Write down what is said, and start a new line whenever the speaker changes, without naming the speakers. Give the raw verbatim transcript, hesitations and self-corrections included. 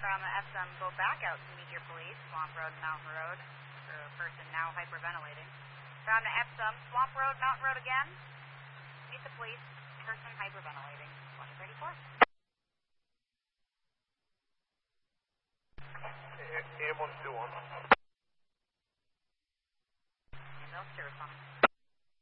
from Epsom, go back out to meet your police, Swamp Road and Mountain Road. For a person now hyperventilating. From Epsom, Swamp Road, Mountain Road again. Meet the police, person hyperventilating. twenty thirty-four.
A M one two one.